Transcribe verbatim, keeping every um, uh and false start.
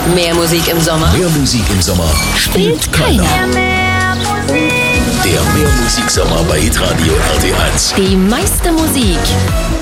Mehr Musik im Sommer. Mehr Musik im Sommer Spielt keiner. Der Mehr Musik Sommer bei Hitradio R T eins. Die meiste Musik